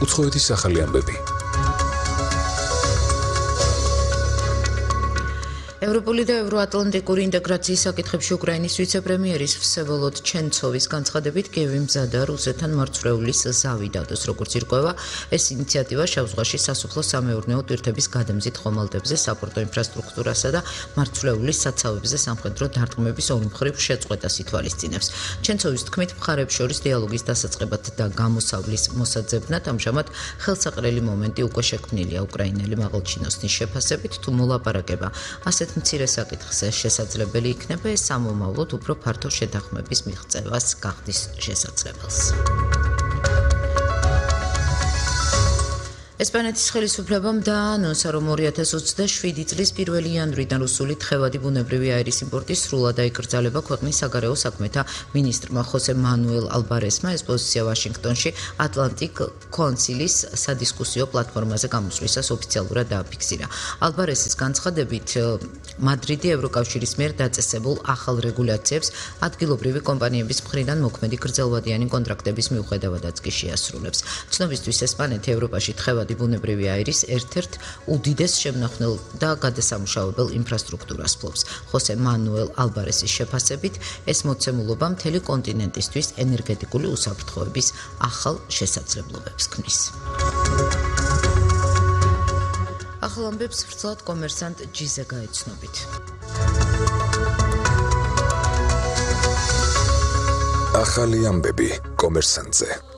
უცხოეთის ახალი ამბები. ევროპული და ევროატლანტიკური ინტეგრაციის საკითხებში უკრაინის ვიცე-პრემიერის ვსევოლოდ ჩენცოვის განცხადებით კიევი მზადაა რუსეთთან მარცვლეულის ზავი დადოს. როგორც ირკვევა, ეს ინიციატივა შავ ზღვაში სასოფლო-სამეურნეო ტვირთების გადამზიდ ხომალდებზე, საპორტო ინფრასტრუქტურასა და მარცვლეულის საცავებზე სამხედრო დარტყმების ორი მხრივ შეწყვეტას ითვალისწინებს. ჩენცოვის თქმით, მხარებს შორის დიალოგის დასაწყებად და გამოსავლის მოსაძებნად ამჟამად ხელსაყრელი მომენტი უკვე შექმნილია უკრაინელი მაღალჩინოსნის შეფასებით, თუ მოლაპარაკება ასეთ მცირე საკითხზე შესაძლებელი იქნება, ეს სამომავლოდ უფრო ფართო შეთანხმების მიღწევას გახდის შესაძლებელს. ესპანეთის ხელისუფლებამ დაანონსა, რომ 2027 წლის 1 იანვრიდან რუსული თხევადი ბუნებრივი აირის იმპორტი სრულად აიკრძალება ქვეყნის საგარეო საქმეთა მინისტრმა ხოსე მანუელ ალბარესმა. ეს პოზიცია ვაშინგტონში ატლანტიკ კონსილის სადისკუსიო პლატფორმაზე გამოსვლისას ოფიციალურად დააფიქსირა. ალბარესის განცხადებით, მადრიდი ევროკავშირის მიერ დაწესებულ ახალ რეგულაციებს ადგილობრივი კომპანიების მხრიდან მოქმედი გრძელვადიანი კონტრაქტების მიუხედავადაც კი შეასრულებს. ცნობისთვის ესპანეთი ევროპაში თხევადი ბუნებრივი აირის ერთ-ერთ უდიდეს შემნახველ და გადასამუშავებელ ინფრასტრუქტურას ფლობს. ხოსე მანუელ ალბარესის შეფასებით, ეს მოცემულობა მთელი კონტინენტისთვის ენერგეტიკული უსაფრთხოების ახალ შესაძლებლობებს ქმნის. ახალ ამბებს ვრცლად კომერსანტ ჯიზე გაეცნობით. ახალი ამბები კომერსანტზე.